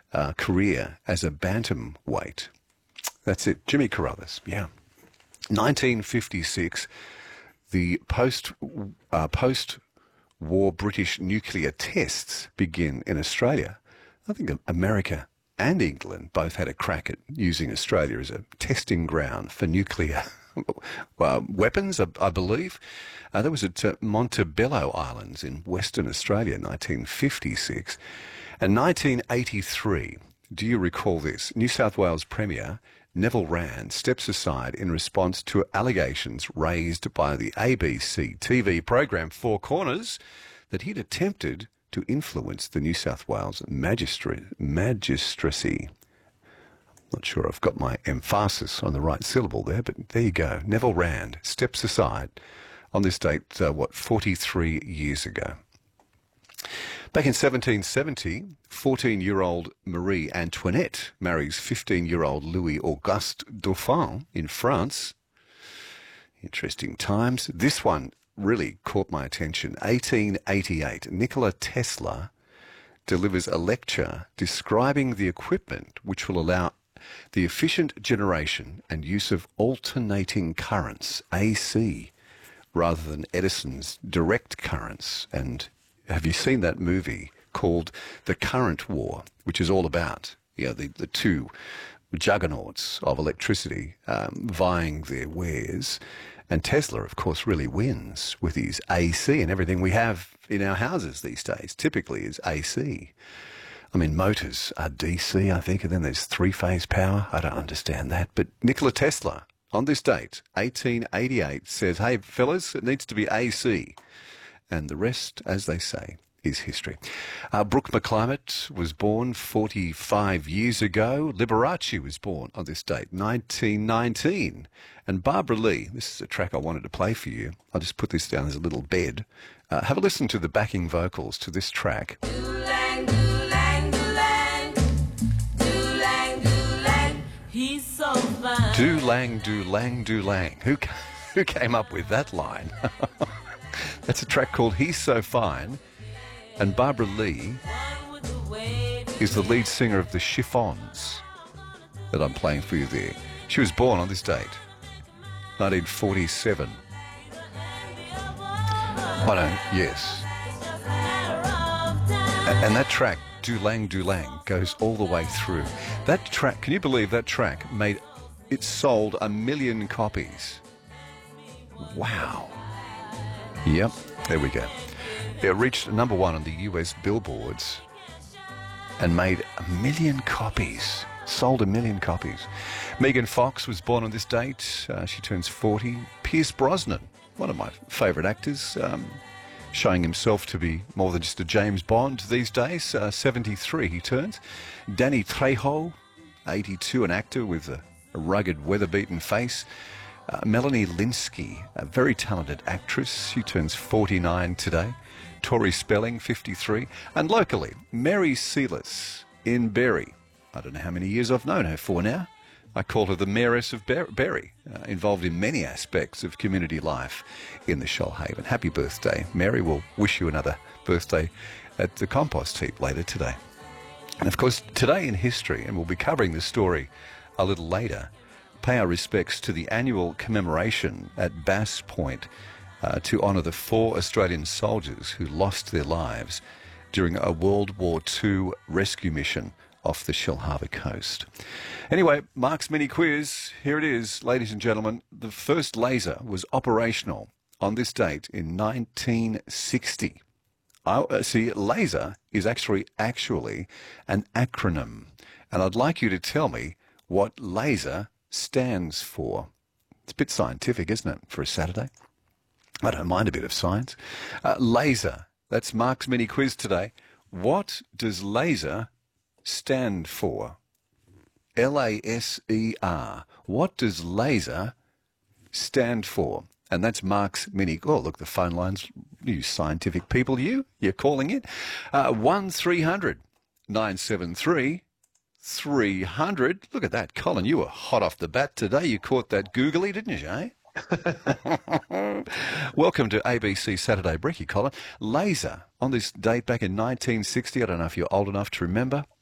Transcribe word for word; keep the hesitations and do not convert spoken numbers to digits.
uh, career as a bantamweight. That's it, Jimmy Carruthers, yeah. nineteen fifty-six, the post, uh, post-war British nuclear tests begin in Australia. I think America and England both had a crack at using Australia as a testing ground for nuclear uh, weapons, I, I believe. Uh, that was at uh, Montebello Islands in Western Australia, nineteen fifty-six. And nineteen eighty-three, do you recall this? New South Wales Premier Neville Rand steps aside in response to allegations raised by the A B C T V program Four Corners that he'd attempted to influence the New South Wales magistri- magistracy. Not sure I've got my emphasis on the right syllable there, but there you go. Neville Rand steps aside on this date, uh, what, forty-three years ago. Back in seventeen seventy, fourteen-year-old Marie Antoinette marries fifteen-year-old Louis Auguste Dauphin in France. Interesting times. This one really caught my attention. eighteen eighty-eight, Nikola Tesla delivers a lecture describing the equipment which will allow the efficient generation and use of alternating currents, A C, rather than Edison's direct currents. And have you seen that movie called The Current War, which is all about, you know, the, the two juggernauts of electricity um, vying their wares? And Tesla, of course, really wins with his A C, and everything we have in our houses these days typically is A C. I mean, motors are D C, I think, and then there's three-phase power. I don't understand that. But Nikola Tesla, on this date, eighteen eighty-eight, says, hey, fellas, it needs to be A C. And the rest, as they say, is history. Uh, Brooke McClimate was born forty-five years ago. Liberace was born on this date, nineteen nineteen. And Barbara Lee, this is a track I wanted to play for you. I'll just put this down as a little bed. Uh, have a listen to the backing vocals to this track. Do-lang, do-lang, do-lang. Do-lang, do-lang. He's so fine. Do lang, do lang, do lang. Who, who came up with that line? That's a track called He's So Fine. And Barbara Lee is the lead singer of the Chiffons that I'm playing for you there. She was born on this date, nineteen forty-seven. Oh no, yes. And, and that track, Do Lang Do Lang, goes all the way through. That track, can you believe that track made, it sold a million copies? Wow. Yep, there we go. It reached number one on the U S billboards and made a million copies, sold a million copies. Megan Fox was born on this date. Uh, she turns forty. Pierce Brosnan, one of my favourite actors, um, showing himself to be more than just a James Bond these days. Uh, seventy-three he turns. Danny Trejo, eighty-two, an actor with a, a rugged, weather-beaten face. Uh, Melanie Linsky, a very talented actress. She turns forty-nine today. Tori Spelling, fifty-three. And locally, Mary Sealis in Berry. I don't know how many years I've known her for now. I call her the Mayoress of Ber- Berry, uh, involved in many aspects of community life in the Shoalhaven. Happy birthday, Mary. We'll wish you another birthday at the compost heap later today. And of course, today in history, and we'll be covering this story a little later, pay our respects to the annual commemoration at Bass Point uh, to honour the four Australian soldiers who lost their lives during a World War Two rescue mission off the Shellharbour coast. Anyway, Mark's mini quiz, here it is, ladies and gentlemen. The first laser was operational on this date in nineteen sixty. I, uh, see, laser is actually actually an acronym, and I'd like you to tell me what laser stands for. It's a bit scientific, isn't it, for a Saturday? I don't mind a bit of science. Uh, laser, that's Mark's mini quiz today. What does laser stand for? L A S E R. What does laser stand for? And that's Mark's mini... Oh, look, the phone lines, you scientific people, you, you're calling it. Uh, one three hundred nine seven three three hundred. Look at that, Colin, you were hot off the bat today. You caught that googly, didn't you, eh? Welcome to A B C Saturday Brekkie, Colin. Laser, on this date back in nineteen sixty, I don't know if you're old enough to remember,